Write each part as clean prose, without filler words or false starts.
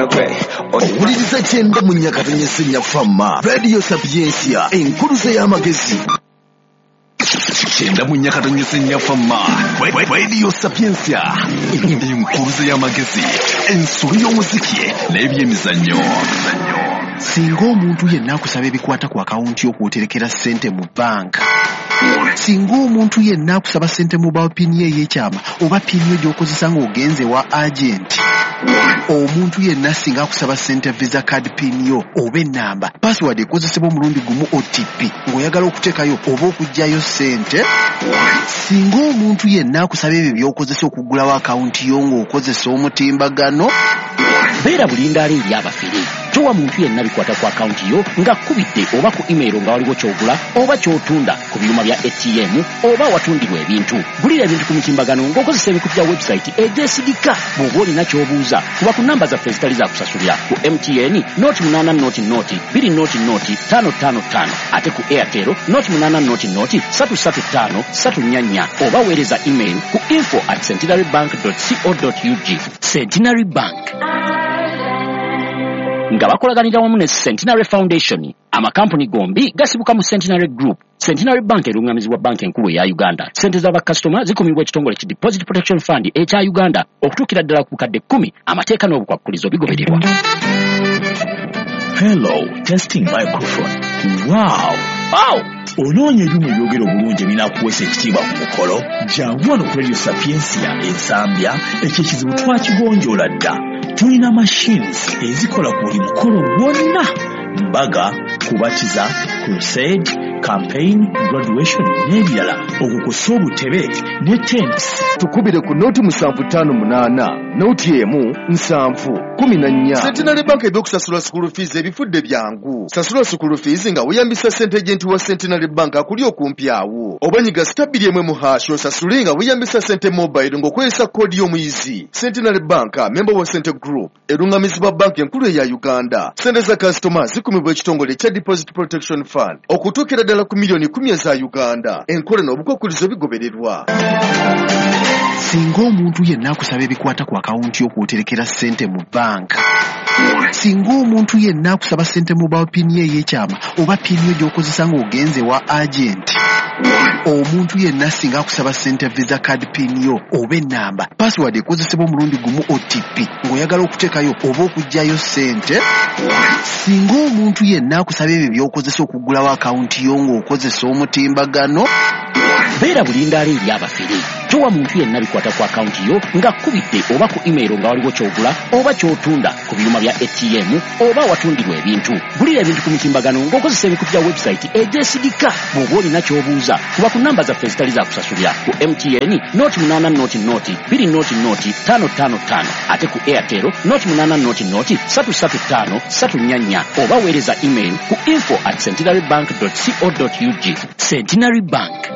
owuliriza kyenda mu Nyakatanya Senya Fama Radio Sapiensia enkuluze y'amagezi kyenda mu Nyakatanya Senya Fama Radio Sapiensia enkuluze y'amagezi ensulu y'omuziki n'ebyemizannyo. Singa omuntu yenna akusaba ebikwata ku akawunti y'okwoterekera ssente mu banka, singa omuntu yenna akusaba ssente mu pini ye ey'ekyama oba pini yo gy'okozesa ng'ogenze wa agenti, omuntu yenna singa akusaba ssente visa card pin yo oba ennamba password ekozesebwa omulundi gumu OTP ng'oyagala okuteekayo oba okuggyayo ssente, singa omuntu yenna akusaba ebyo by'okozesa okugulawo akawunti yo ng'okozesa omutimbagano, beera bulindaali eri abafere. Towa muntu yenna bikwata ku akawunti yo nga kubidde oba ku email nga waliwo kyogula oba kyotunda ku byuma bya ATM oba watundirwa ebintu. Gulira ebintu ku mutimbagano ng'okozesa ebikutu bya website ejeesigika. Bw'oba olina ky'obuuza kuba ku namba zaffe ezitali za kusasulira ku MTN noti 8 ate ku Airtel noti 8 335 oba weereza email ku info@centenarybank.co.ug. Centenary Bank nga bakolaganira wamu ne Centenary Foundation, amakampuni gombi gasibuka mu Centenary Group. Centenary Bank erungamizibwa banka enkulu ya Uganda. Sente z'abakasitoma zikumibwa ekitongole ki Deposit Protection Fund ekya Uganda okutuukira ddala ku bukadde 10. Amateeka n'obukwakkulizo bigobererwa. Hello, testing microphone. Wow. Onoonya ebyuma ebyogera obulungi ebinakuweesa ekitiibwa ku mukolo, jangu wano ku Radio Sapiensia ensambya, ekyo ekizibu twakigonjoola dda. Tulina machines ezikola ku buli mukolo gwonna: mbaga, kubatiza, crusade, campaign, graduation n'ebirala, okukusa obutebe ne tents. Tukubire ku noti 758 noti emu 714. Centenary Bank ebyokusasula school fees ebifudde byangu. Sasula school fees nga weyambisa ssente agenti wa Centenary Bank akuli okumpi awo. Obanyiga stabili emwe mu hash osasule nga weyambisa ssente mobile ng'okozesa koodi y'omuyizi. Centenary Bank member wa Centre Group erungamizibwa banka enkulu eya Uganda. Ssente za customers zikumibwa ekitongole ekya Deposit Protection Fund okutuukira ddala ku milioni 10 eza Uganda. Enkola n'obukwakkulizo bigobererwa. Singa omuntu yenna akusaba ebikwata ku akawunti y'okwoterekera ssente mu banka, singa omuntu yenna akusaba ssente mu pini ye ey'ekyama oba pini yo gy'okozesa ng'ogenze wa agenti, omuntu yenna singa akusaba ssente visa card pin yo oba ennamba password ekozesebwa omulundi gumu OTP ng'oyagala okuteekayo oba okuggyayo ssente, singa omuntu yenna akusaba ebyo by'okozesa okugulawo akawunti yo ng'okozesa omutimbagano, beera bulindaali eri abafere. Towa muntu yenna bikwata ku akawunti yo nga kubidde oba ku email nga waliwo kyogula oba kyotunda ku byuma bya ATM oba watundirwa ebintu. Gulira ebintu ku mutimbagano ng'okozesa ebikutu bya website ejeesigika. Bw'oba olina ky'obuuza kuba ku namba zaffe ezitali za kusasulira ku MTN noti 8 ate ku Airtel noti 8 335 oba weereza email ku info@centenarybank.co.ug. Centenary Bank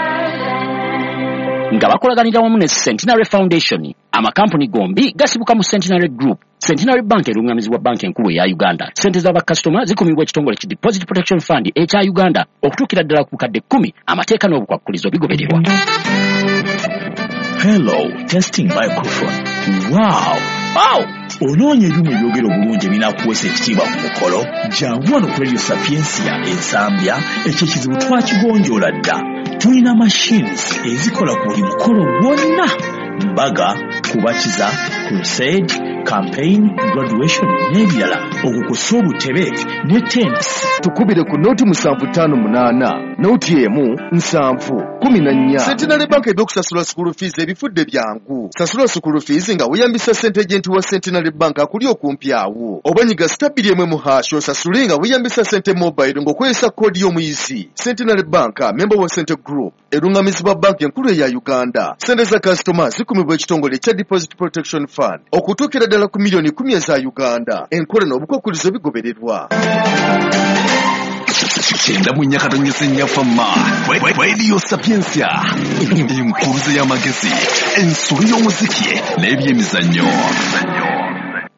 nga bakolaganira wamu ne Centenary Foundation, amakampuni gombi gasibuka mu Centenary Group. Centenary Bank erungamizibwa banka enkulu eya Uganda. Ssente z'abakasitoma zikumibwa ekitongole ki Deposit Protection Fund ekya Uganda okutuukira ddala ku bukadde 10. Amateeka n'obukwakkulizo bigobererwa. Hello, testing microphone. Wow. Onoonya ebyuma ebyogera obulungi ebinakuweesa ekitiibwa ku mukolo, jangu wano ku Radio Sapiensia ensambya, ekyo ekizibu twakigonjoola dda. Tulina machines ezikola ku buli mukolo gwonna: mbaga, kubatiza, crusade, campaign, graduation n'ebirala, okukusa obutebe ne tents. Tukubire ku noti 758 noti emu 714. Centenary Bank ebyokusasula school fees ebifudde byangu. Sasula school fees nga weyambisa ssente agenti wa Centenary Bank akuli okumpi awo. Obanyiga stabili emwe mu hash osasule nga weyambisa ssente mobile ng'okozesa koodi y'omuyizi. Centenary Bank member wa Centre Group erungamizibwa banka enkulu eya Uganda. Ssente za customers zikumibwa ekitongole ekya Deposit Protection Fund okutuukira ddala ku milioni 10 eza Uganda. Enkola n'obukwakkulizo bigobererwa. Kyenda mu Nyakatanya Senya Fama Radio Sapiensia enkuluze y'amagezi ensulu y'omuziki n'ebyemizannyo.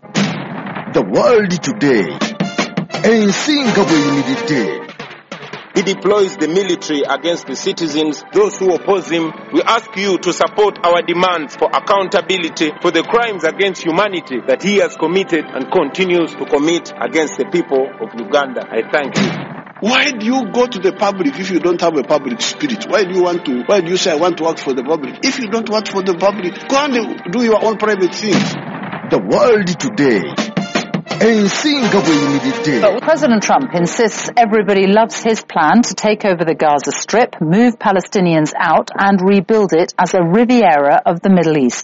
The world today ensinga bweyimiridde. He deploys the military against the citizens, those who oppose him. We ask you to support our demands for accountability for the crimes against humanity that he has committed and continues to commit against the people of Uganda. I thank you. Why do you go to the public if you don't have a public spirit? Why do you say I want to work for the public? If you don't work for the public, go and do your own private things. The world today. But President Trump insists everybody loves his plan to take over the Gaza Strip, move Palestinians out and rebuild it as a Riviera of the Middle East.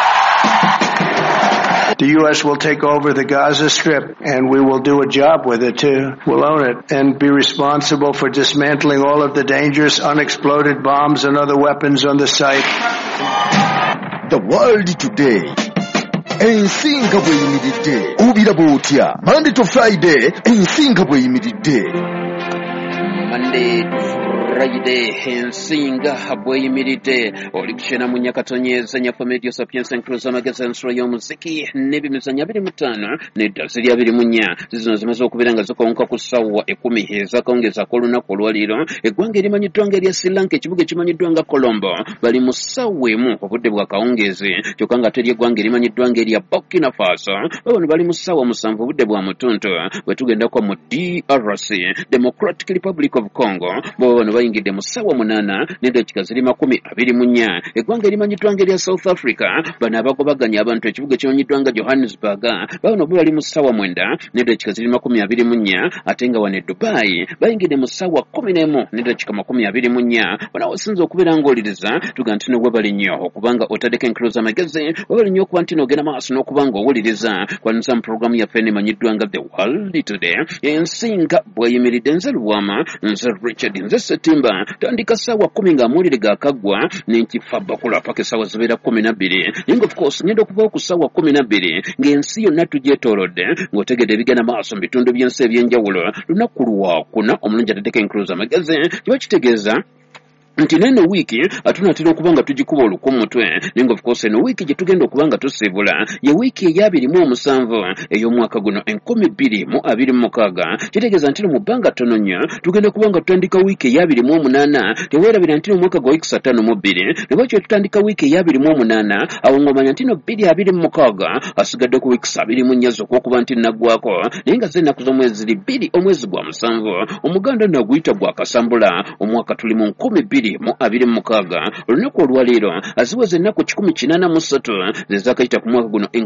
The U.S. will take over the Gaza Strip, and we will do a job with it, too. We'll own it and be responsible for dismantling all of the dangerous unexploded bombs and other weapons on the site. The world today. Ensinga bweyimiridde obira bwotya Monday to Friday ensinga bweyimiridde Monday to Friday ensinga bweyimiridde oli kushena mu Nyakatonyeza nyafa media sapiens encroza magazine y'omuziki n'ebimizanya 25 n'eddazi lya 24 zino zimaze okubeera nga zikonka ku ssaawa 10 ezakongeza ko lunaku olwaliro eggwanga erimanyiddwa nga erya Sri Lanka ekibuga ekimanyiddwa nga Colombo bali mu ssaawa emu obudde bwa kawungezi kyokka nga teri eggwanga erimanyiddwa nga erya Burkina Faso bano bali mu ssaawa 7 obudde bwa mutuntu bwe tugenda kwa mu DRC Democratic Republic of Congo bano bayingidde mu ssaawa 8 n'eddakiika ziri 24 eggwanga erimanyiddwa nga erya South Africa bano abagobaganya abantu ekibuga ekimanyiddwa nga Johannesburg bano bo bali mu ssaawa 9 n'eddakiika ziri 24 ate nga wano Dubai bayingidde mu ssaawa 11 n'eddakiika 24 bano wasinza okubeera ng'oliriza tuga nti no bali nnyo okubanga otaddeko encroza magazine bali nnyo okuba nti n'ogenda maaso n'okubanga owuliriza kwanisa mu programu yaffe enemanyiddwa nga The World Today ensinga bweyimiridde nze Luwama nze Richard nze Setimba tandika ssaawa 10 ng'amawulire gaakaggwa n'enkifa kula paka essaawa zibeera 12 naye of course ngenda okuvaho ku ssaawa 12 ng'ensi yonna tugyetoolodde ng'otegedde ebigenda maaso mu bitundu by'ensi eby'enjawulo lunaku lwakuna omulungi ataddeko encroza magazine kiba kitegeeza nti neno wiki atunatera okubanga tugikuba oluku mutwe ninga of course eno wiki gye tugenda okubanga tusibula ye wiki eya 27 ey'omwaka guno 2026 kitegeeza nti mu bbanga ttono nnyo tugenda kubanga tutandika wiki eya 28 teweerabira nti omwaka gwa 32 ne bwekyo tutandika wiki eya 28 awo ng'omanya nti 2026 asigadde ku wiki 24 z'okwokuba nti naggwako naye nga z'ennaku z'omwezi ziri 2 omwezi gwa 7 omuganda naguyita gwa kasambula omwaka tuli mu 2026 olunaku olwaleero aziweze ennaku 183 zezakayita ku mwaka guno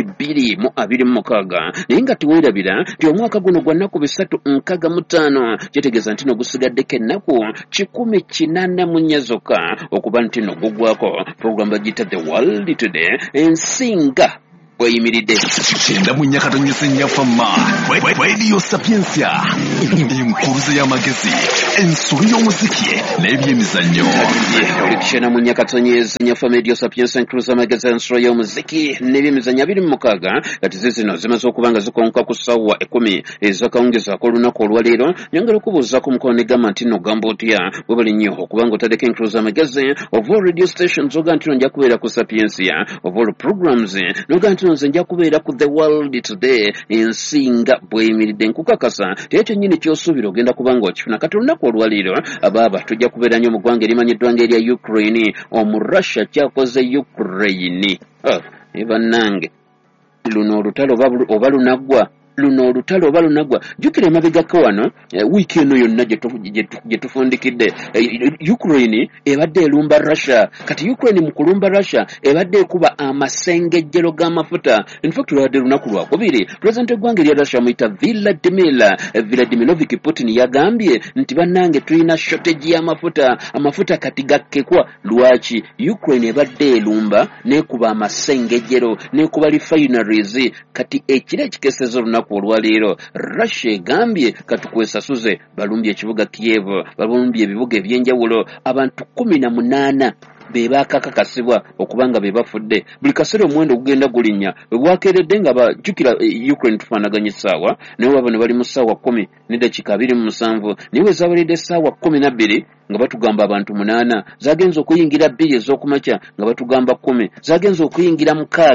2026 naye nga tiweerabira nti omwaka guno gwa nnaku 365 kitegeeza nti nogusigaddeko ennaku 184 zokka okuba nti nogugwako programu bagiyita The World Today ensinga bweyimiridde kyenda mu Nyakatonyeza nnyafama Radio Sapiensia enkuruze y'amagezi ensulu y'omuziki n'ebyemizannyo olikushena mu Nyakatonyeza nnyafa Radio Sapiensia enkuruze y'amagezi ensulu y'omuziki n'ebyemizannyo 26 kati zino zimaze okuba nga zikonka ku ssaawa 10 ezakawungezaako olunaku olwaleero nyongera okubuuzaako mukono negamba nti nogamba otya bwe bali nnyo okubanga otaddeko enkuruze y'amagezi of all radio stations oga nti nojja kubeera ku Sapiensia of all programs noga nti nze nja kubeera ku The World Today ensinga bweyimiridde nkukakasa tekyo nnyini ky'osuubira ogenda kubanga okifuna kati olunaku olwaliiro abaaba tujja kubeera nnyo mu ggwanga erimanyiddwa nga erya Ukraine omu Russia kyakoze Ukraine bannange luno olutalo oba lunaggwa luno olutalo oba lunagwa jukira emabegako wano wiiki eno yonna gye tufundikidde Ukraine ebadde erumba Russia kati Ukraine mu kulumba Russia ebadde ekuba amasengejjero g'amafuta in fact lwadde lunaku lwakubiri president w'eggwanga erya Russia muyita Vladimirovich Putin yagambye nti bannange tulina shortage y'amafuta amafuta kati gakkekwa lwaki Ukraine ebadde erumba n'ekuba amasengejjero n'ekuba refineries kati ekire ekikeseza olunaku olwaleero Russia egambye katukwesasuze balumbye ekibuga Kiev balumbye ebibuga ebyenjawulo abantu 18 bebaakakakasibwa okubanga bebafudde buli kaseera omuwendo ogugenda gulinnya bwakeeredde nga bajjukira Ukraine tufaanaganya essaawa naye bano bali mu ssaawa 10 n'eddakiika 27 naye wezabalidde essaawa 12 nga batugamba abantu 8 zagenza okuyingira 2 ez'okumakya nga batugamba 10 zagenza okuyingira 6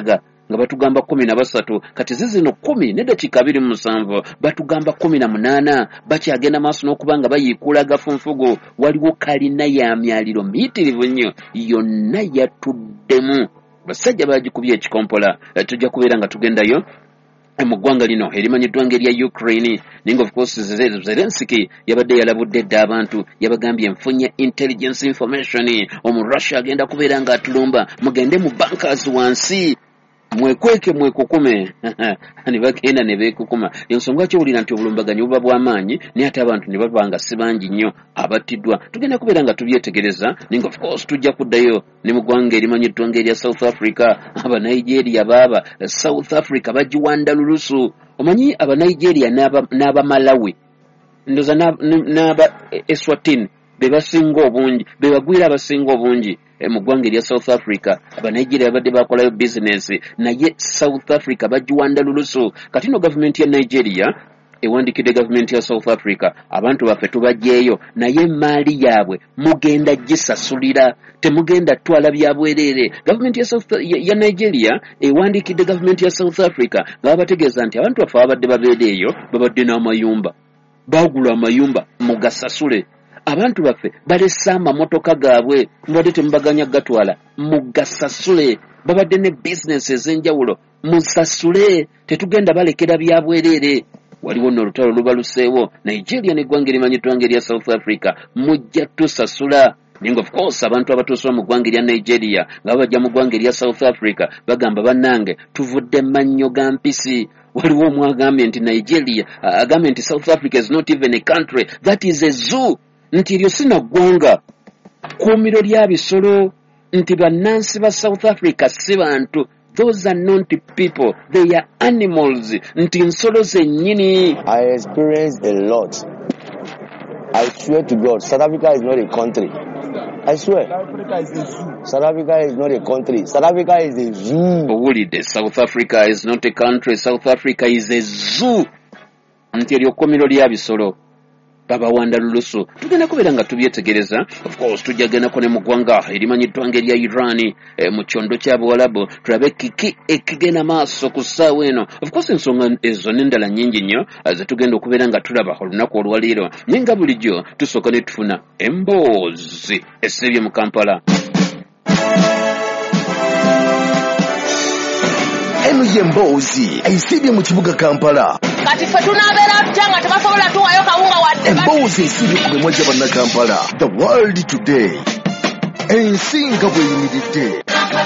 nga batugamba 13 kati zizino 10 n'eddakiika 27 batugamba 18 bakyagenda maaso n'okubanga bayiikula gafunfugo waliwo kalina ya myaliro miyitirivu nnyo yonna yatuddemu basajja bagikubye ekikompola tujja kubeera nga tugendayo mu ggwanga lino erimanyiddwa ng'erya Ukraine ninga of course Zelensky yabadde yalabudde dda abantu yabagambye nfunye intelligence information omu Russia agenda kubeera nga atulumba mugende mu bunkers wansi mwekweke mwekukume ne bagenda ne beekukuma ensonga kyowulira nti obulumbaganyi buba bw'amaanyi naye ate abantu ne babanga si bangi nnyo abattiddwa tugenda kubeera nga tubyetegereza ninga of course tujja kuddayo ne mu ggwanga erimanyiddwa ng'erya South Africa Abanigeria baaba South Africa bagiwanda lulusu omanyi Abanigeria n'aba Malawi ndoza n'aba Eswatini be basinga obungi be bagwira abasinga obungi mu ggwanga erya South Africa Abanigeria badde bakolayo business naye South Africa bagiwanda lulusu kati no government ya Nigeria ewandikidde government ya South Africa abantu baffe tubajjeeyo naye maali yaabwe mugenda gisasulira temugenda twala byabwerere government ya Nigeria ewandikidde government ya South Africa nga bategeeza nti abantu baffe abadde babeereeyo babadde n'amayumba bagula amayumba mugasasule abantu baffe balessa amamotoka gaabwe mbadde temubaganya gatwala mugasasule babadde ne business ez'enjawulo musasule tetugenda balekera byabwerere waliwo n'olutalo lubaluseewo Nigeria n'eggwanga erimanyiddwa ng'erya South Africa mujja tusasula ninga of course abantu abatuusibwa mu ggwanga erya Nigeria nga babajja mu ggwanga erya South Africa bagamba bannange tuvudde mannyo ga mpisi waliwo omwagambye nti Nigeria agambye nti South Africa is not even a country that is a zoo nti eryo sina ggwanga kkuumiro lya bisolo nti bannansi ba South Africa si bantu those are not people they are animals nti nsolo zennyini. I experienced a lot. I swear to God, South Africa is not a country. I swear. South Africa is not a country. South Africa is a zoo. Owulidde, South Africa is not a country. South Africa is a zoo. Nti eryo kkomero lya bisolo babawanda lulusu tugenda kubeera nga tubyetegereza of course tujjagendako ne mu ggwanga erimanyiddwa ng'erya Iran mu kyondo ky'Abawalabu tulabe kiki ekigenda maaso ku ssaawa eno of course ensonga ezo n'endala nnyingi nnyo zetugenda okubeera nga tulaba olunaku olwaleero naye nga bulijjo tusooka ne tufuna emboozi esibye mu Kampala. Eno y'emboozi esibye mu kibuga Kampala. Kati ffe tunaabeera tutya nga tebasobola tuwayo kawunga wadde emboozi esibye ku bimwa gy'Abannakampala. The World Today ensinga bweyimiridde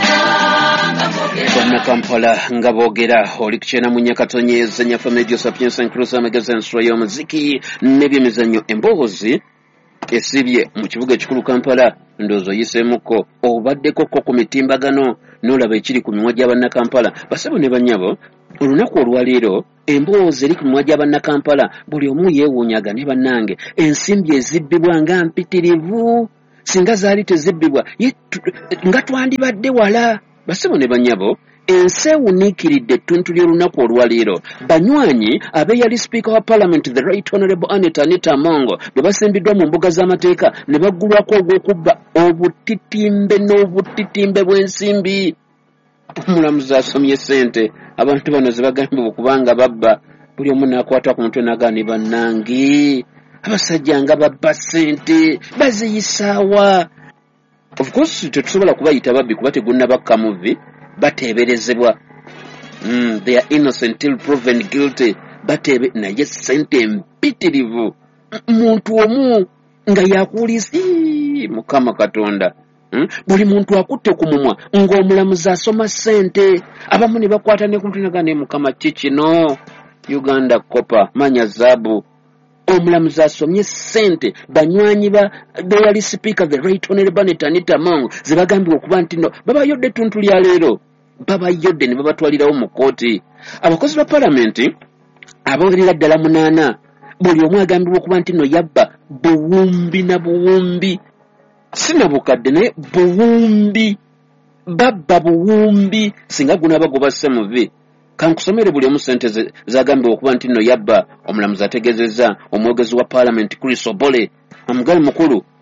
Bannakampala nga boogera oli kukyena mu Nyakatonyeza Nyafa Media Sapienza Encrosa Amagezi ensula y'omuziki n'ebyemizannyo emboozi esibye mu kibuga ekikulu Kampala ndowooza oyiseemuko obaddeko ku mitimbagano n'olaba ekiri ku mimwa gy'Abannakampala basabo ne bannyabo olunaku olwaleero emboozi eri ku mimwa gy'Abannakampala buli omu yeewuunyaga ne bannange ensimbi ezibbibwa nga mpitirivu singa zaali tezibbibwa nga twandibadde wala basabo ne bannyabo ensi ewuniikiridde ettuntu ly'olunaku olwaleero banywanyi abeeyali speaker wa parliament the right honorable Anita Amongo bwe basimbiddwa mu mbuga z'amateeka ne baggulwako ogw'okubba obutitimbe n'obutitimbe bw'ensimbi omulamuzi asomye ssente abantu bano ze bagambibwa okubanga babba buli omu n'akwata ku mutwe n'agaani bannange abasajja nga babba ssente baziyisaawa of course tetusobola kubayita babbi kuba tegunnabakka muvi bateeberezebwa they are innocent till proven guilty naye ssente mpitirivu muntu omu nga yakuulisi Mukama Katonda buli muntu akutte ku mumwa ng'omulamuzi asoma ssente abamu ne bakwata ne ku mutwe n'agaani Mukama ki kino Uganda Copper manya zaabu omulamuzi asomye ssente banywanyi beyali speaker the right honorable Anita Amongo ze bagambibwa okuba nti no babayodde ettuntu lya leero babayodde ne babatwalirawo mu kooti abakozi ba palamenti abawerera ddala 8 buli omu agambibwa okuba nti no yabba buwumbi na buwumbi sina bukadde naye buwumbi babba buwumbi singa gunabagoba ssemuvi kankusomere buli omu ssente zagambibwa okuba nti no yabba omulamuzi ategeezezza omwogezi wa palamenti Chris Obole omugabi mukulu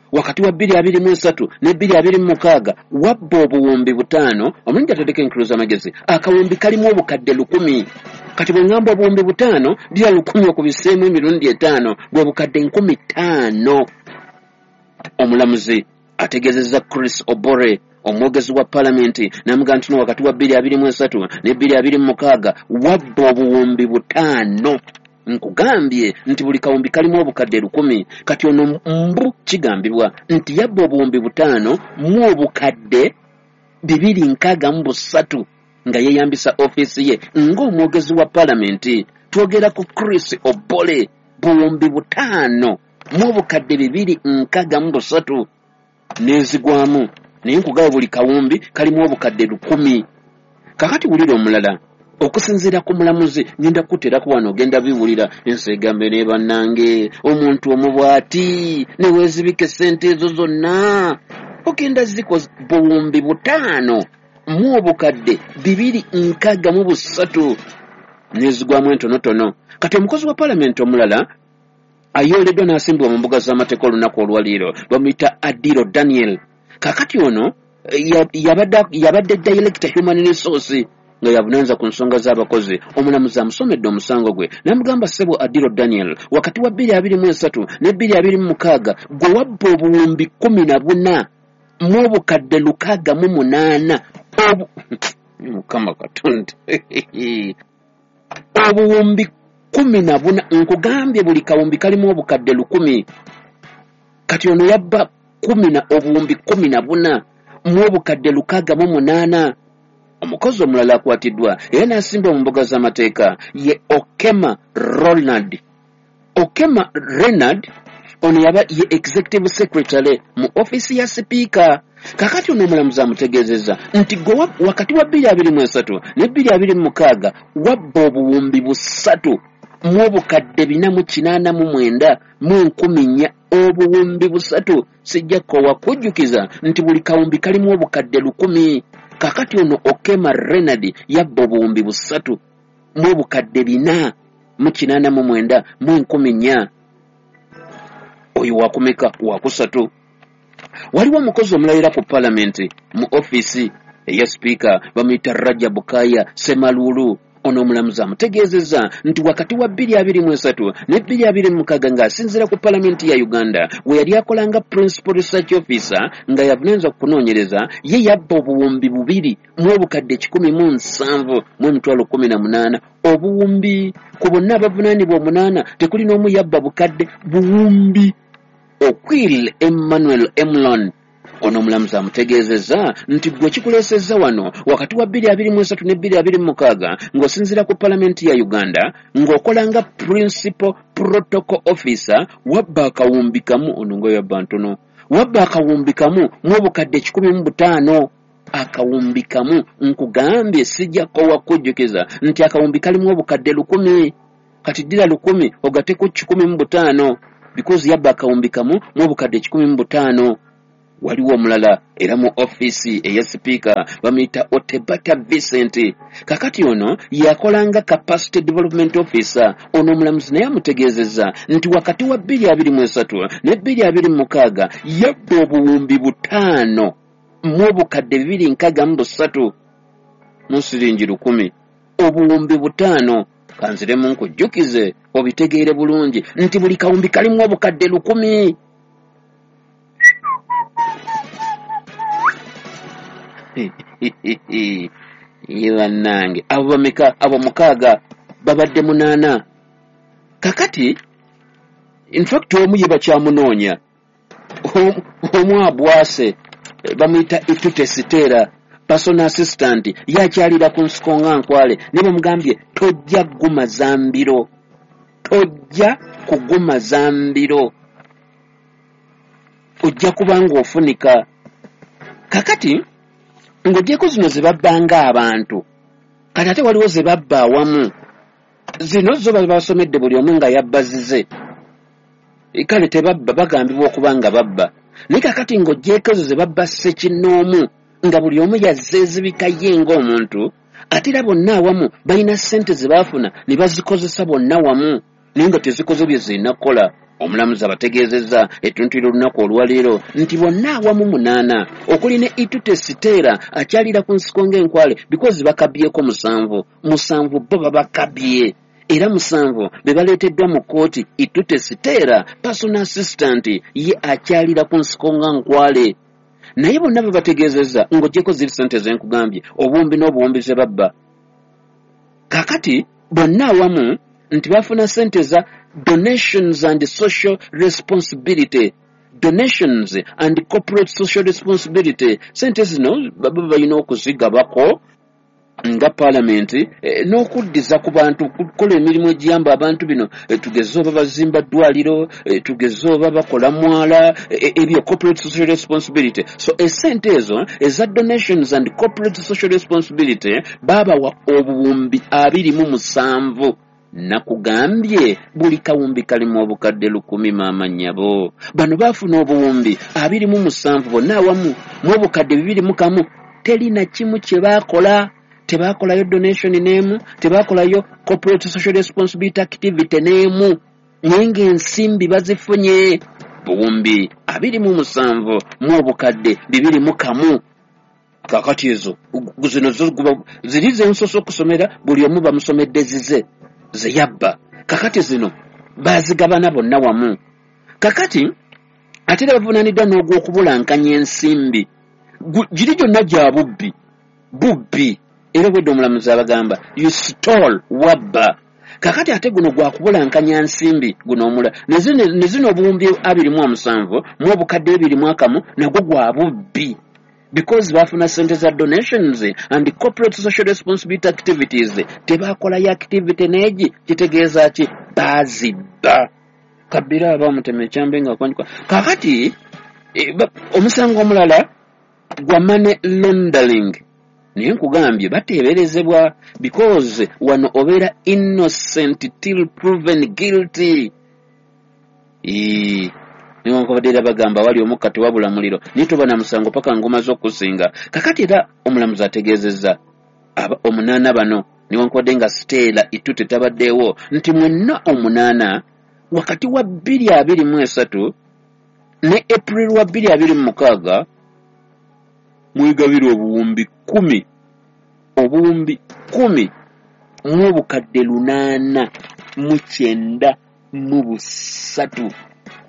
wakati wa 2023 ne 2026 wabba obuwumbi 5 omulingi atadeko enkuluza amagezi akawumbi kalimu obukadde 1,000 kati bwe ngamba obuwumbi 5 lya 1,000 okubiseemu emirundi 5 bwe bukadde 15,000. Omulamuzi ategezezza Chris Obore omwogezi wa palamenti namuga nti wakati wa 2023 ne 2026 wabba obuwumbi 5 nkugambye nti buli kawumbi kalimu obukadde 1,000 kati ono mbu kigambibwa nti yabba obuwumbi 5 mu obukadde 263 nga yeyambisa ofisi ye ng'omwogezi wa palamenti. Twogera ku Chris Obole buwumbi 5 mu obukadde 263 nezigwamu naye nkugaba buli kawumbi kalimu obukadde 1,000. Kakati wulira omulala okusinziira ku mulamuzi ngenda kuterako wano ogenda biwulira ensegambe ne bannange omuntu omubwati ne weezibike ssente ezo zonna ogenda ziko buwumbi 5 mu obukadde 263 nezigwamu entonotono. Kati omukozi wa palamenti omulala ayoleddwa n'asimbibwa mu mbuga z'amateeka olunaku olwaliiro bamuyita Adiro Daniel. Kakati ono yabadde director human resource nga yabunanza ku nsonga z'abakozi. Omulamuzi amusomedde omusango gwe n'amugamba ssebo Adiro Daniel wakati wa 2023 ne 2026 gwe wabba obuwumbi 14 mu obukadde 68 mukama Katonda obuwumbi 14 nkugambye buli kawumbi kalimu obukadde 1,000 kati ono yabba obuwumbi 14 mu obukadde 68. Omukozi omulala akwatiddwa era n'asimbwa mu mbuga z'amateeka ye Okema Renard ono yaba ye executive secretary mu ofisi ya sipiika. Kakati ono omulamuzi amutegeezezza nti wakati wa 2023 ne 2026 wabba obuwumbi 3 mu obukadde 489 mu 1,000 obuwumbi 3 sijja kowa kujjukiza nti buli kawumbi kalimu obukadde 1,000. Kakati ono Okema Renard yabba obuwumbi 3 mu obukadde 489 mu 1,000. Oyo wakumeka wakusatu. Waliwo omukozi omulayira ku palamenti mu ofisi eya sipiika bamuyita Rajab Kaya Semalulu. Ono omulamuzi amutegeezezza nti wakati wa 2023 ne 2026 ng'asinziira ku palamenti ya Uganda we yali akolanga principal research officer nga yavunanyizibwa ku kunoonyereza ye yabba obuwumbi 2 mu obukadde 107 mu emitwalo 18. Obuwumbi ku bonna abavunaanibwa 8 tekuli n'omu yabba bukadde buwumbi. Okwil Emmanuel Emlon ono omulamuzi amutegeezezza nti gwe kikuleesezza wano wakati wa 2023 ne 2026 ng'osinziira ku palamenti ya Uganda ng'okolanga principal protocol officer wabba akawumbi kamu ono ngo yabba ntono wabba akawumbi kamu mu obukadde 15. Akawumbi kamu nkugambye sijja kowa kujjukiza nti akawumbi kalimu obukadde 1,000 kati ddira 1,000 ogateko 15 because yabba akawumbi kamu mu obukadde 15. Waliwo omulala era mu ofisi eya sipiika bamuyita Otebata Vincent. Kakati ono yakolanga capacity development officer. Ono omulamuzi naye amutegeezezza nti wakati wa 2023 ne 2026 yabba obuwumbi 5 mu obukadde 263 mu siringi 1,000. Obuwumbi 5 kanziremu nkujjukize obitegeere bulungi nti buli kawumbi kalimu obukadde 1,000. Yebannange abo bameka abo 6 babadde 8. Kakati in fact omu yeba kyamunoonya omu abwase bamuyita Itute Sitera personal assistant yakyalira ku nsiko nga Nkwale ne bamugambye tojja kuguma zambiro ojja kubanga ofunika. Kakati ng'ogyeko zino ze babbanga abantu kati ate waliwo ze babba awamu zino zo basomedde buli omu nga yabbazize kale tebabba bagambibwa okuba nga babba naye kakati ng'ogyeko zo ze babba ssekinnoomu nga buli omu yazzeezibika ye ng'omuntu ate era bonna awamu balina ssente ze baafuna ne bazikozesa bonna wamu naye nga tezikoze bye zinakola. Omulamuzi abategeezezza ettuntiro olunaku olwaleero nti bonna awamu 8 okuli ne Itute Sitera akyalira ku nsiko ng'enkwale because bakabyeko 7 bo babakabye era 7 be baleeteddwa mu kkooti. Itute Sitera personal assistant ye akyalira ku nsiko ng'enkwale naye bonna babategeezezza ng'oggyeko ziri ssente zenkugambye obuwumbi n'obuwumbi ze babba. Kakati bonna awamu nti bafuna ssente za donations and social responsibility. Donations and corporate social responsibility. Ssente zino baba balina okuzigabako nga parliament n'okuddiza ku bantu kukola emirimu egiyamba abantu bino tugeze oba bazimba ddwaliro tugeze oba bakola mwala ebyo corporate social responsibility. So essente ezo eza donations and corporate social responsibility babawa obuwumbi 27. Nakugambye buli kawumbi kalimu obukadde 10 maama nnyabo. Bano baafuna obuwumbi 27 bonna awamu mu obukadde 21. Teri na kimu kye baakola. Tebakolayo donation n'emu, tebakolayo corporate social responsibility activity n'emu. Nyenge ensimbi bazifunye buwumbi 27 mu obukadde 21. Kakati ezo zino ziri zensoso okusomera buli omu bamusomedde zize zeyabba. Kakati zino bazigabana bonna wamu. Kakati ate bavunaaniddwa n'ogw'okubulankanya ensimbi giri gyonna gya bubbi era bwedde omulamuzi abagamba you stole wabba. Kakati ate guno gwakubulankanya nsimbi guno omula ne zino obuwumbi 27 mu obukadde 21 nagwo gwa bubbi because bafuna ssente za donations and corporate social responsibility activities. Tebakolayo activity neegi kitegeeza ki bazibba. Kabira abamutema ekyambe nga kwanyuka. Kakati omusango omulala gwa money laundering. Niye nkugambye bateeberezebwa because wano obeera innocent till proven guilty. Niwankubadde bagamba wali omukati wabula muliro nitoba na musango paka ngoma z'okusinga. Kakati era omulamuzi ategeezezza 8 bano niwankubadde nga Stella Itute tabaddeewo nti mwenna 8 wakati wa 2023 ne April wa 2026 mwegabira obuwumbi 10 mu obukadde 893.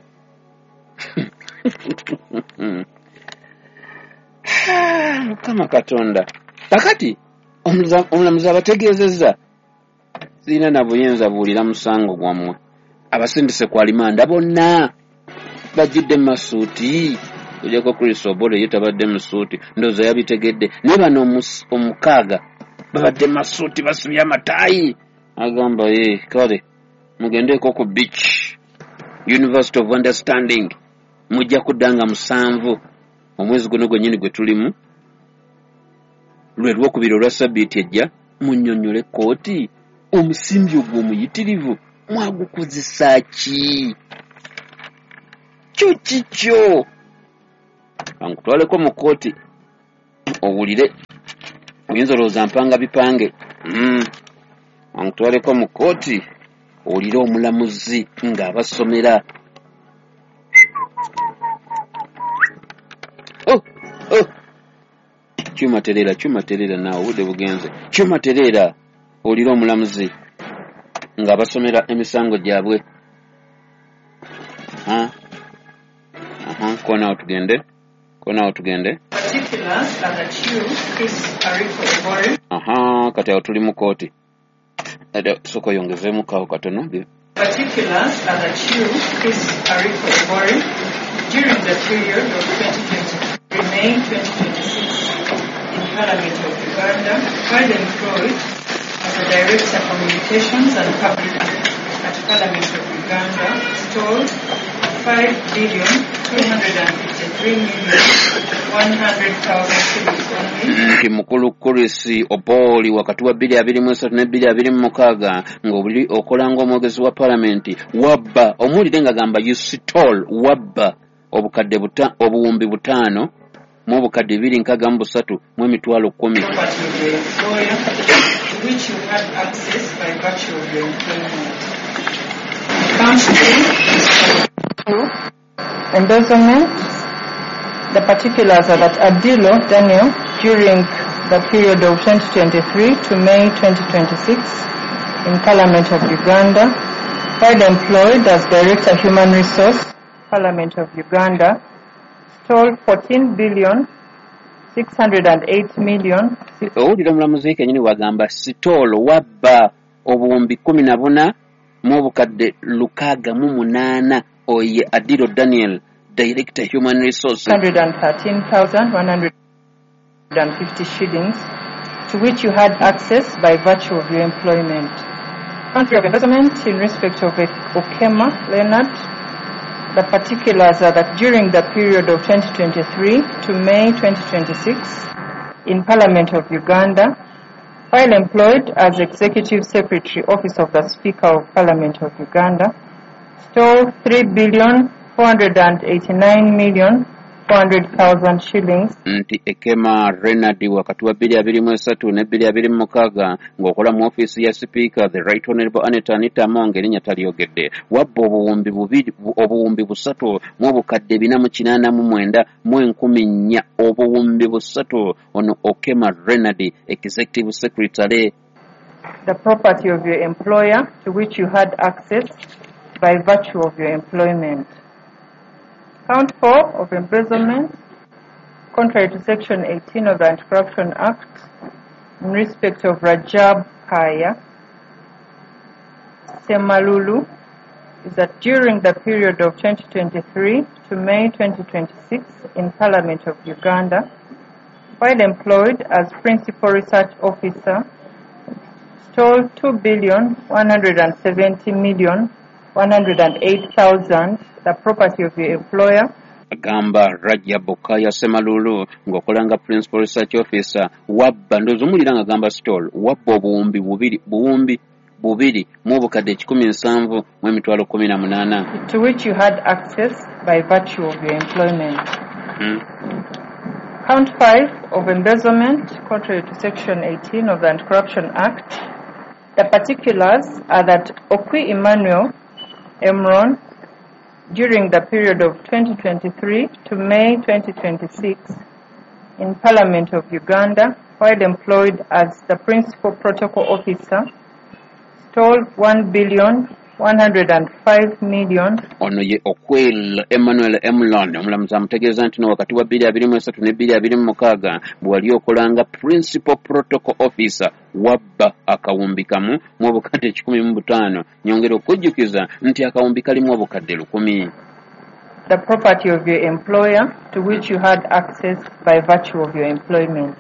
Kama Katonda. Kakati omulamuzi abategeezezza sirina na buyinza buwulira musango gwammwe. Abasindise ku alimanda bonna bajjidde mu masuuti. Ojako Chris Obolo yetabadde mu suuti ndoza yabitegedde ne bano 6 babadde masuuti basubya amataayi. Agamba kale mugendeko ku beach University of Understanding mujja kuddanga 7 omwezi guno gwennyini gwe tulimu lwe lwokubiri olwa sabbiiti ejja munnyonnyole kooti omusimbi ogwo omuyitirivu mwagukozesa ki kyo ankutwaleko mu kooti owulire oyinza olowooza mpanga bipange ankutwaleko mu kooti owulire omulamuzi ng'abasomera. Kyuma terera naawe obudde bugenze. Kyuma terera owulire omulamuzi ng'abasomera emisango gyabwe. Kona otugende. Kati awo tuli mu kooti. Soko yongezeemu kawo katono. Particulars are that you, Chris Ariko Obori, during the period of 2020 May 2026 in Parliament of Uganda, while employed as a Director of Communications and Public at Parliament of Uganda, stole 5,253,100,000 shillings only. Mukulu Chris Obori wakati wa 2023 ne 2026 ng'obuli okolanga omwogezi wa Parliament wabba omuwulire nga gamba you stole wabba obukadde obuwumbi 5 mu obukadde 263 mu emitwalo 10. Which you had access by virtue of your employment. embezzlement, the particulars are that Adilo Daniel, during the period of 2023 to May 2026 in Parliament of Uganda, while employed as Director Human Resource, Parliament of Uganda, stole 14 billion 608 million. Owulira omulamuzi kennyini wagamba sitolo wabba obuwumbi 14 mu obukadde 608 oye Adilo Daniel, Director Human Resources. 113,150 shillings to which you had access by virtue of your employment. Country of embezzlement in respect of Okema Leonard. The particulars are that during the period of 2023 to May 2026 in Parliament of Uganda, while employed as Executive Secretary, Office of the Speaker of Parliament of Uganda, stole 3,489,400,000 shillings. Nti Ekema Renard wakati wa 2023 ne 2026 ng'okola mu office ya Speaker, the Right Honorable Anita Among erinnya taliyogedde, wabba obuwumbi busatu mu obukadde 489 mu 10,000 obuwumbi busatu ono Ekema Renard, Executive Secretary. The property of your employer to which you had access by virtue of your employment. Count 4 of embezzlement, contrary to Section 18 of the Anti-Corruption Act, in respect of Rajab Kaya Semalulu, is that during the period of 2023 to May 2026 in Parliament of Uganda, while employed as Principal Research Officer, stole 2,170,108,000, the property of your employer. Agamba Rajab Kaya Semalulu ng'okolanga Principal Research Officer wabba ndozumulira ng'agamba stall wabba obuwumbi bubiri mu obukadde 17 mu emitwalo 18 to which you had access by virtue of your employment. Count 5 of embezzlement, contrary to Section 18 of the Anti-Corruption Act. The particulars are that Okwi Emmanuel Emron, during the period of 2023 to May 2026 in Parliament of Uganda, while employed as the Principal Protocol Officer, stole 1,105,000,000. Ono ye Okwel Emmanuel Emlon omulamuzi amutegeeza nti wakati wa 2023 ne 2026 bwali okolanga Principal Protocol Officer wabba akawumbi kamu mu obukadde 15 nyongera okujjukiza nti akawumbi kalimu obukadde 10,000. The property of your employer to which you had access by virtue of your employment.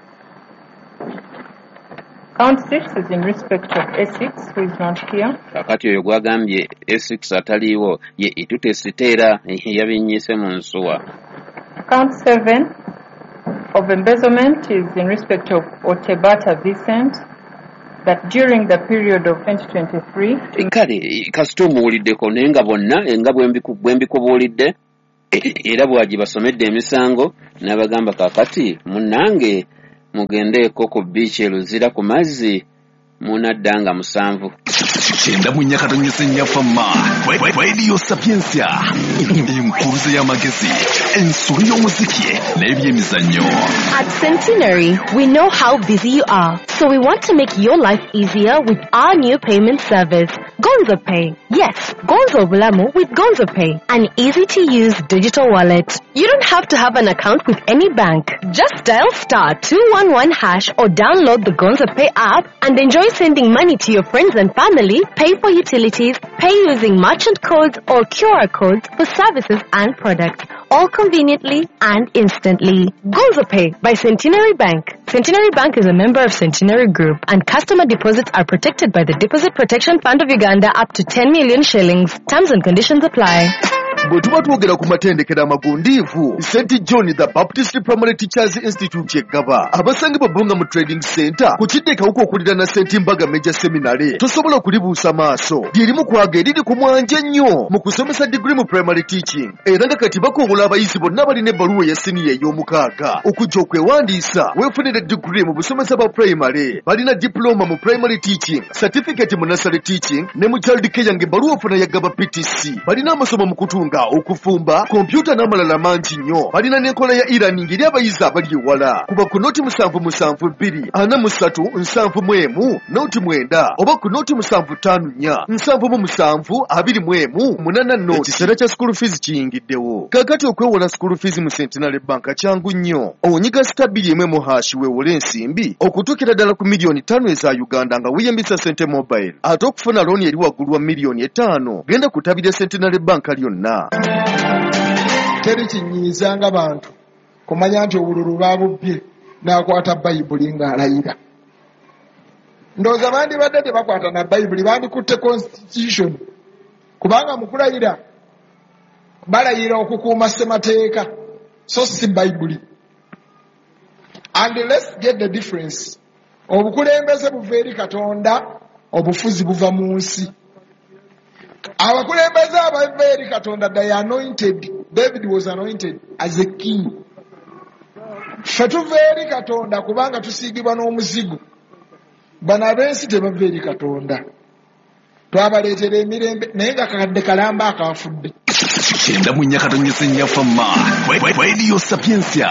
Count 6 is in respect of A6, who is not here. Kakati oyo gwagambye A6 ataliiwo ye Itute Sitera yabinnyise mu nsuwa. Count 7 of embezzlement is in respect of Otebata Vincent, that during the period of 2023... Kale, kasito muwuliddeko naye nga bonna nga bwembikubuulidde era bwagibasomedde emisango n'abagamba kakati munnange mugendeeko ku beach eluzira ku mazzi munaddanga 7. Kyenda mu Nyakatonyese Nyafama Radio Sapiensia enkuruze y'amagezi ensuru y'omuziki n'ebyemizannyo. At Centenary, we know how busy you are, so we want to make your life easier with our new payment service, Gonzo Pay. Yes, Gonzo Bulamu with Gonzo Pay, an easy-to-use digital wallet. You don't have to have an account with any bank. Just dial *211# or download the Gonzo Pay app and enjoy sending money to your friends and family, pay for utilities, pay using merchant codes or QR codes for services and products, all conveniently and instantly. Gonzo Pay by Centenary Bank. Centenary Bank is a member of Centenary Group, and customer deposits are protected by the Deposit Protection Fund of Uganda up to 10 million shillings. Terms and conditions apply. Bwe tuba twogera ku matendekero amagundiivu, St. John the Baptist Primary Teachers Institute kyegaba abasangibwa Bunga mu Trading Center ku kiddekawuko okulira na St. Mbaga Major Seminary tosobola okulibuusa maaso lyerimu kwaga eriri ku mwanje nnyo mu kusomesa degree mu primary teaching era nga kati bakobola abayizi bonna abalina ebbaluwa ya siniya ey'omukaaga okujja okwewandiisa weefunire degree mu busomesa bwa primary. Balina diploma mu primary teaching, certificate mu nursery teaching ne mu child care ng'ebbaluwa ofuna yagaba PTC. Balina amasomo mu kutunga nga okufumba kompyuta n'amalala mangi nnyo. Balina n'enkola ya e-learning eri abayizi abali ewala. Kuba ku noti 772 noti 9 oba ku noti 754 ekiseera kya school fees kiyingiddewo. Kaakati okwewola school fees mu Centenary Bank kyangu nnyo. Onyiga *1 weewole ensimbi okutuukira ddala ku miliyoni 5 eza Uganda nga weeyambisa Sente Mobile. Ate okufuna looni eri waggulu wa miliyoni 5 genda ku ttabi lya Centenary Bank lyonna. Teri kinyiizanga bantu kumanya nti obululu baabubbye n'akwata Bayibuli ng'alayira. Ndowooza bandibadde tebakwata na Bayibuli, bandikutte constitution, kubanga mu kulayira balayira okukuuma ssemateeka so si Bayibuli. And let's get the difference. Obukulembeze buva eri Katonda, obufuzi buva mu nsi. Abakulembeze abava eri Katonda, they are anointed. David was anointed as a king. Ffe tuva eri Katonda kubanga tusiigibwa n'omuzigo. Bano ab'ensi tebava eri Katonda. Twabaleetera emirembe naye nga kadde kalamba akaafudde. Kyenda mu Nyakatonnya Ssennyafamma Radio Sapiensia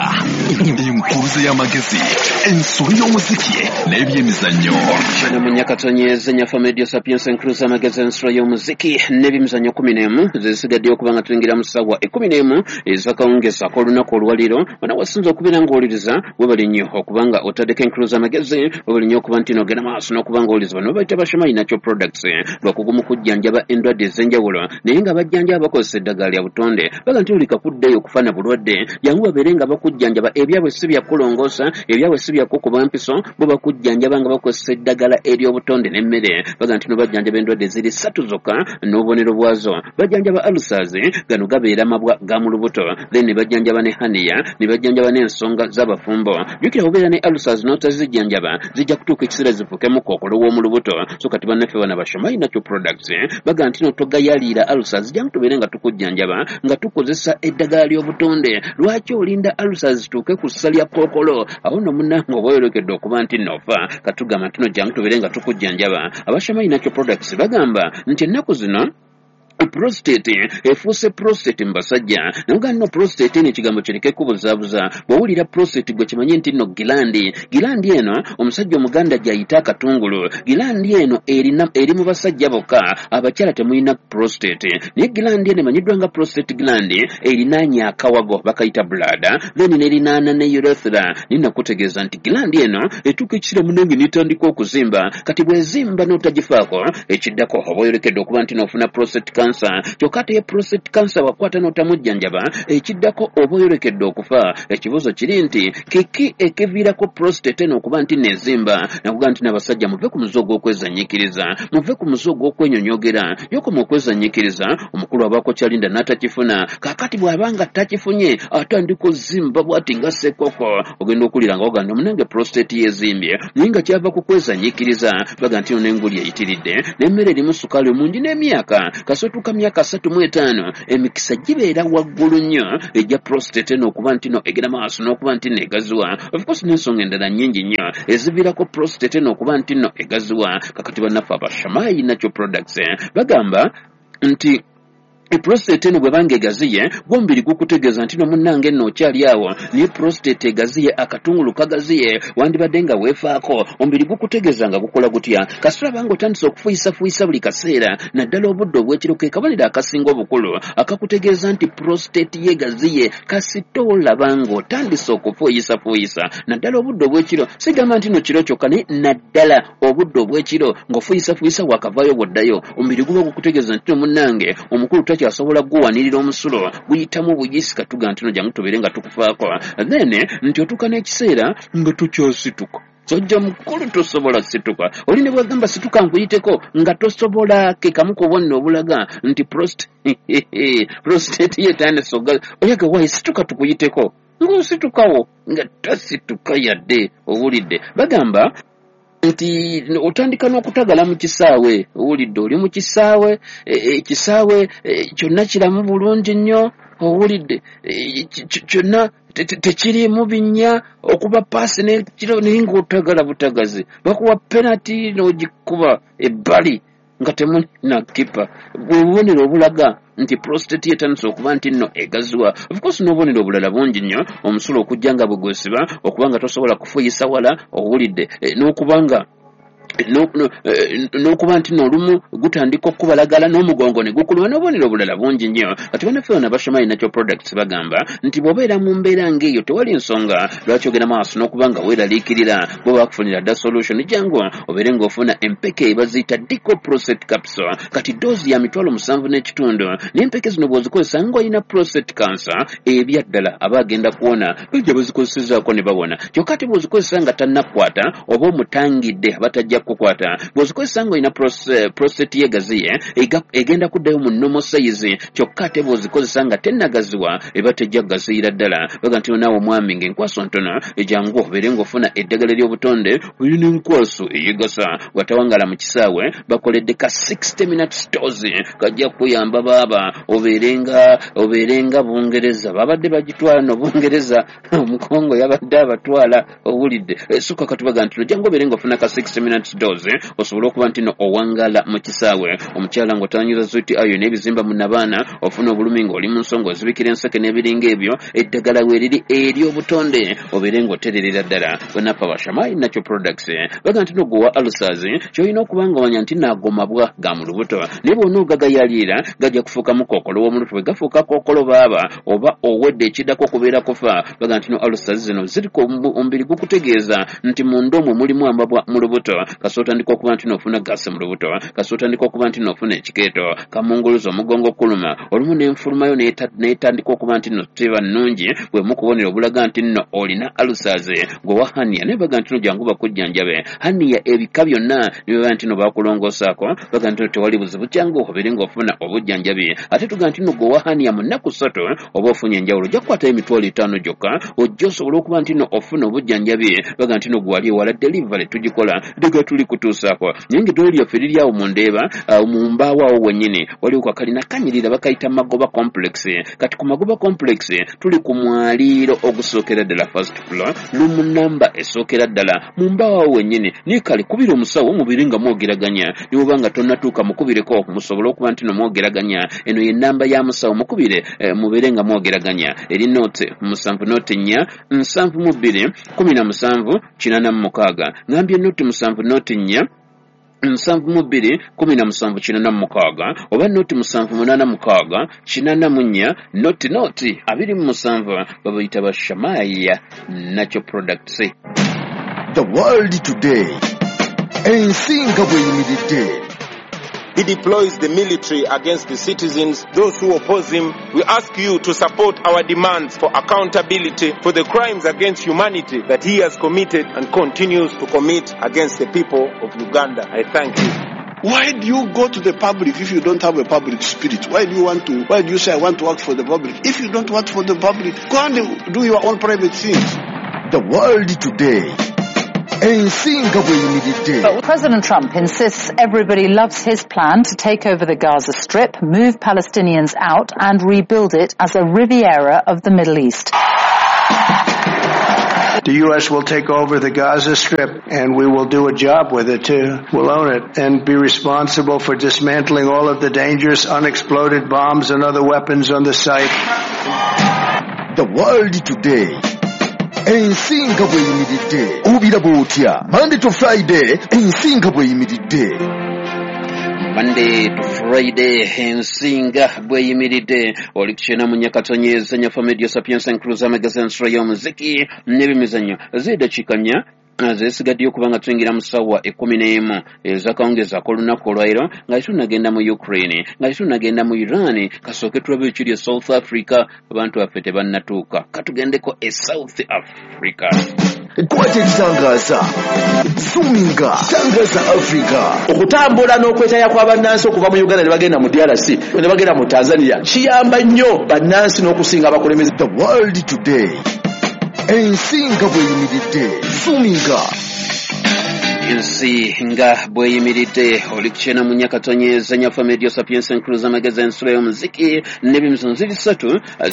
enkuruze y'amagezi ensolo y'omuziki n'ebyemizannyo. Kyenda mu Nyakatonnya Ssennyafamma Radio Sapiensia enkuruze y'amagezi ensolo y'omuziki n'ebyemizannyo 11 zisigaddeyo okuba nga tuyingira mu ssaawa 11 ez'akawungeezi ak'olunaku olwaliro. Bana wasinza okubeera ng'owuliriza webali nnyo okubanga otaddeko enkuruze y'amagezi webali nnyo okuba nti n'ogenda maaso n'okuba ng'owuliriza bano bayita Bashamai Natural Products lwakugumu kujjanjaba endwadde ez'enjawulo naye nga bajjanjaba bakozesa eddagala lya butonde. Baga nti olika kuddeyo okufuna bulwadde jangu babeere nga bakujjanjaba ebyabwe si bya kulongoosa ebyabwe si bya kukuba mpiso bo bakujjanjaba nga bakozesa eddagala ery'obutonde n'emmere. Baga nti no bajjanjaba endwadde ziri 3 zokka n'obubonero bwazo. Bajjanjaba ulcers gano gabeera mabwa ga mu lubuto, then ne bajjanjaba ne hernia, ne bajjanjaba n'ensonga z'abafumbo. Jukira obeera ne ulcers n'otazijjanjaba zijja kutuuka ekiseera zifukemu kookolo w'omu lubuto. So kati bannaffe bana Bashamai Natural Products baga nti no togayalira ulcers jangu tubeere nga tukujjanjaba nga tukozesa eddagala ly'obutonde. Lwaki olinda ulcers zituuke ku ssa lya kookolo awo nno munnange oba oyolekedde okuba nti nofa katugamba nti no jangu tubeere nga tukujjanjaba. Abashamai Natural Products bagamba nti ennaku zino prostate efuuse prostate mbasajja namuga nno prostate ne kigambo kireke kubuzaabuza. Bw'owulira prostate gwe kimanye nti nno gilandi eno omusajja omuganda gy'ayita akatungulu. Gilandi eno eri mu basajja bokka, abakyala temulina prostate. Naye gilandi eno emanyiddwa nga prostate gilandi erinaanya akawago bakayita bladder, then nerinaana ne urethra. Ninakutegeeza nti gilandi eno etuuka ekisira munange n'etandika okuzimba. Kati bw'ezimba n'otagifaako ekiddako oba oyolekedde okuba nti n'ofuna prostate cancer. Kyokka ate prostate cancer wakwata n'otamujjanjaba ekiddako oba oyolekedde okufa. Ekibuuzo kiri nti kiki ekiviirako prostate eno okuba nti nezimba. Nakuga nti n'abasajja muve ku muze ogw'okwezannyikiriza, muve ku muze ogw'okwenyonyogera. Yokoma okwezannyikiriza omukulu abaako kyalinda n'atakifuna. Kaakati bw'abanga takifunye atandika ozimba bw'ati nga ssekoko ogenda okulira nga oganda omunange prostate yezimbye naye nga kyava ku kwezannyikiriza. Baga nti n'enguli eyitiridde n'emmere erimu sukaali omungi n'emyaka kasotuka myaka 35 emikisa gibeera waggulu nnyo ejja prostate eno okuba nti no egenda maaso n'okuba nti negaziwa. Of course n'ensonga endala nnyingi nnyo eziviirako prostate eno okuba nti no egaziwa. Kakati bannaffe Abashamai Natural Products bagamba nti prostate eno bwebanga egaziye gwomubiri gukutegeeza nti no munnange nno okyali awo naye prostate egaziye akatungulu kagaziye wandibadde nga weefaako omubiri gukutegeeza nga gukola gutya. Kasita banga otandise okufuyisafuuyisa buli kaseera naddala obudde obw'ekiro ke kabonero akasinga obukulu akakutegeeza nti prostate yegaziye. Kasita olaba nga otandise okufuyisafuuyisa naddala obudde obw'ekiro, sigamba nti no kiro kyokka naye naddala obudde obw'ekiro ng'ofuyisafuuyisa wakavaayo bwoddayo omubiri guba gukutegeeza nti no munnange omukulu asobola guwanirira omusulo guyitamu buyisi katuga nti no jangu tubeere nga tukufaako. Then nti otuuka n'ekiseera nga tukyosituka. Sojja mukulu tosobola situka. Oli ne bwagamba situka nkuyiteko nga tosobola ke kamu ku bwonna obulaga nti prostate yetandise oyaga wayi situka tukuyiteko ng'ositukawo nga tasituka yadde. Owulidde bagamba nti otandika n'okutagala mu kisaawe. Owulidde oli mu kisaawe, ekisaawe kyonna kiramu bulungi nnyo. Owulidde kyonna tekirimu binnya okuba paasi n'ekiro naye ng'otagala butagazi. Bakuwa penalty n'ogikuba ebbali nga temuli na kipa bw'obubonero obulaga nti prostate etandise okuba nti nno egaziwa. Of course n'obubonero obulala bungi nnyo, omusulo okujja nga bwegwesiba, okuba nga tosobola kufuyisa wala owulidde, n'okuba nti n'olumu gutandika okubalagala n'omugongo ne gukuluma, n'obubonero obulala bungi nnyo. Kati bannaffe bano Bashamayi Natural Products bagamba nti bw'obeera mu mbeera ng'eyo tewali nsonga lwaki ogenda maaso n'okuba nga weeraliikirira bo bakufunira dda solution. Jangu obeere ng'ofuna empeke baziyita Dico Prostate Capsule. Kati doozi ya 7.5 n'empeke zino bw'ozikozesa ng'olina prostate cancer ebya ddala aba agenda kuwona bajja bazikozesezaako ne bawona. Kyokka ate bw'ozikozesa nga tannakwata oba omutangidde abatajja kukwata, bw'ozikozesa ng'olina prostate yegaziye egenda kuddayo mu normal size. Kyokka ate bw'ozikozesa nga tennagaziwa eba tejja gaziira ddala. Baga nti naawe omwami ng'enkwaso ntono ejangu obeere ng'ofuna eddagala ly'obutonde olina enkwaso eyegasa watawangala mu kisaawe. Bakoledde ka 60 minutes dose kajja kuyamba baaba obeerenga Bungereza babadde bagitwala no Bungereza omukongo yabadde abatwala owulidde. Suka katubaga nti jangu obeere ng'ofuna ka 60 minutes dose osobola okuba nti no owangala mu kisaawe. Omukyala ng'otalanyiza zuti ayo n'ebizimba mu nabaana ofuna obulumi ng'oli mu nsonga ozibikira enseke n'ebiringa ebyo eddagala weeriri ery'obutonde obeere ng'otererera ddala. Bannaffe Bashamayi Natural Products baga nti n'ogowa ulcers ky'olina okuba ng'omanya nti naago mabwa ga mu lubuto naye bw'ona ogagayalira gajja kufuukamu kookolo w'omulutu bwe gafuuka kookolo baaba oba owedde ekiddako okubeera kufa. Baga nti no ulcers zino ziri ku omubiri gukutegeeza nti munda omwo mulimu amabwa mu lubuto. Kasotandika okuba nti n'ofuna gasi mu lubuto, kasotandika okuba nti n'ofuna ekikeeto, kamunguluza, omugongo kuluma, olumu n'enfulumayo n'etandika okuba nti no teba nnungi bwe mukubonera obulaga nti nno olina ulcers. Gwewa hania naye baga nti no jangu bakujjanjabe. Hania ebika byonna niwe nti no bakulongoosaako. Baga nti no tewali buzibu jangu obeere ng'ofuna obujjanjabi. Ate tuga nti no gwewa hania mu nnaku 3 oba ofunye enjawulo ojja kukwatayo emitwalo 5 gyokka ojja osobola okuba nti no ofuna obujjanjabi. Baga nti no gwali ewala delivery tugikola dega tuli kutuusaako naye ng'eddwaliro lyaffe liri awo mu Ndeeba mu mbaawo awo wennyini waliwo kakalina kanyirira bakayita Magoba Complex. Kati ku Magoba Complex tuli ku mwaliiro ogusookera ddala first floor lumu namba esookera ddala mu mbaawo awo wennyini. Naye kale kubira omusawo mubiri nga mwogeraganya ne bw'oba nga tonnatuuka mukubireko musobole okuba nti no mwogeraganya. Eno ye nnamba ya musawo mukubire mubeere nga mwogeraganya eri note 7 4 7 17 ngambye note 7 note 4 7 17 oba noti 7 8 noti 27 babayita Bashamayi Natural Products. The world today ensinga bweyimiridde. He deploys the military against the citizens, those who oppose him. We ask you to support our demands for accountability for the crimes against humanity that he has committed and continues to commit against the people of Uganda. I thank you. Why do you go to the public if you don't have a public spirit? Why do you say I want to work for the public? If you don't work for the public, go and do your own private things. The world today. But President Trump insists everybody loves his plan to take over the Gaza Strip, move Palestinians out and rebuild it as a Riviera of the Middle East. The U.S. will take over the Gaza Strip, and we will do a job with it, too. We'll own it and be responsible for dismantling all of the dangerous unexploded bombs and other weapons on the site. The world today. Ensinga bweyimiridde obira bw'otya Monday to Friday ensinga bweyimiridde. Monday to Friday ensinga bweyimiridde oli kukyena mu Nyakatonnyeza Nyafa Media Sapiens Encruza Magazine y'omuziki n'ebimizannyo z'eddakiika 4 zesigaddeyo okubanga tuyingira mu ssaawa 11 ez'akawungezaako olunaku olwaleero nga tunagenda mu Ukraine nga tunagenda mu Iran kasooke tulabe ekiri e South Africa abantu baffe tebannatuuka katugendeko e South Africa. Kwate ekitangaza Zuminga tangaza Africa okutambula n'okwetaya kw'abannansi okuva mu Uganda ne bagenda mu DRC ne bagenda mu Tanzania kiyamba nnyo bannansi n'okusinga abakulembeze. The world today ensinga bweyimiridde Zuminga. Ensinga bweyimiridde oli kukyena mu Nyakatonnyeza Nyafa Media Sapiens Encruza Magazine y'omuziki n'ebimizannyo 3